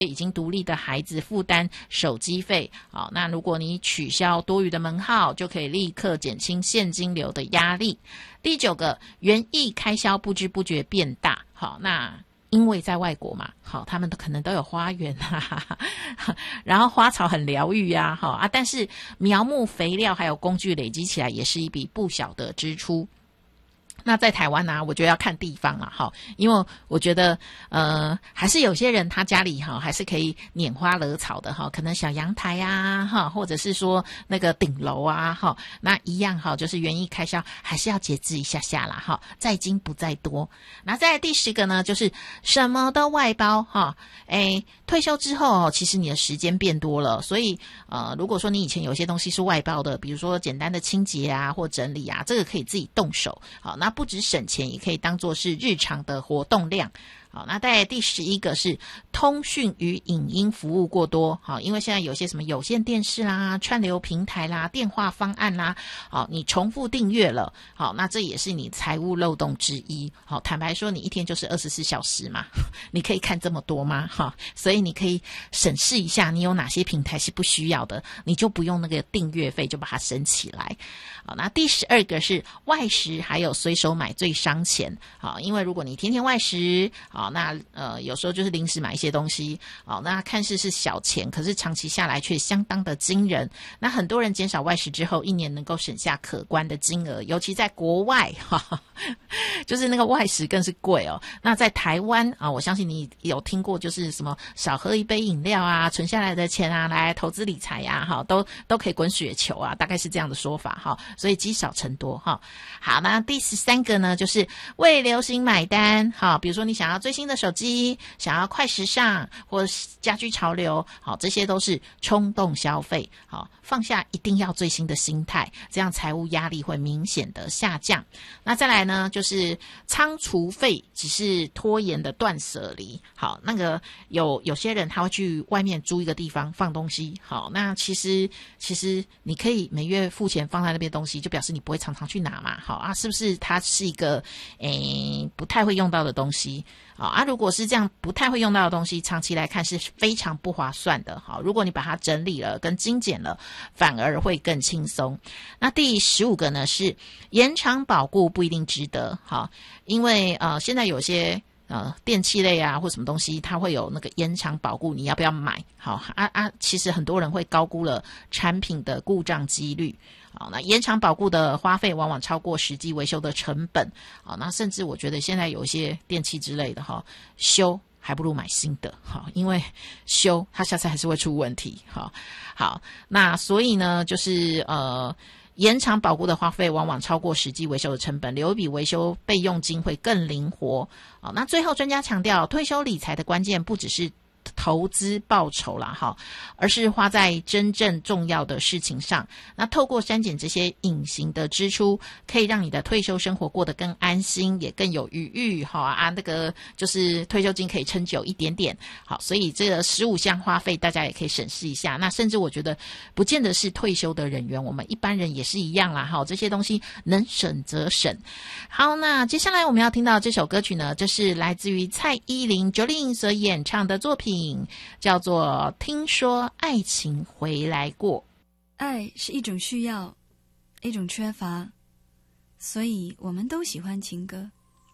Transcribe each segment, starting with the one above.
已经独立的孩子负担手机费。好，那如果你取消多余的门号，就可以立刻减轻现金流的压力。第9个，园艺开销不知不觉变大。好，那因为在外国嘛，好，他们可能都有花园啊，然后花草很疗愈啊，好啊，但是苗木肥料还有工具累积起来也是一笔不小的支出。那在台湾啊，我觉得要看地方啦，哈，因为我觉得还是有些人他家里哈还是可以拈花惹草的哈，可能小阳台啊哈，或者是说那个顶楼啊哈，那一样哈，就是园艺开销还是要节制一下下啦哈，在精不在多。那再来第10个呢，就是什么都外包哈，退休之后其实你的时间变多了，所以如果说你以前有些东西是外包的，比如说简单的清洁啊或整理啊，这个可以自己动手，好，那不止省钱，也可以当作是日常的活动量。好，那在第11个是通讯与影音服务过多。好，因为现在有些什么有线电视啦、串流平台啦、电话方案啦，好，你重复订阅了，好，那这也是你财务漏洞之一。好，坦白说，你一天就是24小时嘛，你可以看这么多吗？哈，所以你可以审视一下，你有哪些平台是不需要的，你就不用那个订阅费，就把它省起来。好，那第12个是外食还有随手买最伤钱。好，因为如果你天天外食，好，那有时候就是临时买一些东西，好，那看似是小钱，可是长期下来却相当的惊人。那很多人减少外食之后，一年能够省下可观的金额，尤其在国外，就是那个外食更是贵哦。那在台湾啊，我相信你有听过，就是什么少喝一杯饮料啊，存下来的钱啊，来投资理财啊，哈，都可以滚雪球啊，大概是这样的说法哈。所以积少成多哈。好，那第13个呢，就是为流行买单。好，比如说你想要最新的手机，想要快时尚或家居潮流，好，这些都是冲动消费。好，放下一定要最新的心态，这样财务压力会明显的下降。那再来呢，就是仓储费只是拖延的断舍离。好，那个有些人他会去外面租一个地方放东西。好，那其实你可以每月付钱放在那边东西，就表示你不会常常去拿嘛。好啊，是不是它是一个不太会用到的东西？好啊，如果是这样不太会用到的东西，长期来看是非常不划算的。好，如果你把它整理了跟精简了，反而会更轻松。那第15个呢是延长保固不一定值得。好，因为现在有些电器类啊或什么东西，它会有那个延长保固，你要不要买？好其实很多人会高估了产品的故障几率。好，那延长保固的花费往往超过实际维修的成本。好，那甚至我觉得现在有一些电器之类的修还不如买新的。好，因为修它下次还是会出问题。好，那所以呢，就是延长保固的花费往往超过实际维修的成本，留一笔维修备用金会更灵活。好，那最后专家强调，退休理财的关键不只是投资报酬啦，而是花在真正重要的事情上。那透过删减这些隐形的支出，可以让你的退休生活过得更安心，也更有余裕。那个就是退休金可以撑久一点点。好，所以这个15项花费大家也可以审视一下。那甚至我觉得不见得是退休的人员，我们一般人也是一样啦。这些东西能省则省。好，那接下来我们要听到这首歌曲呢，这是来自于蔡依林 Jolin 所演唱的作品，叫做听说爱情回来过。 爱是一种需要，一种缺乏，所以我们都喜欢情歌。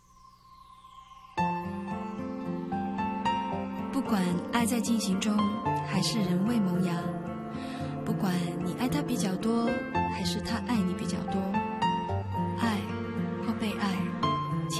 不管爱在进行中还是人未萌芽，不管你爱他比较多还是他爱你比较多，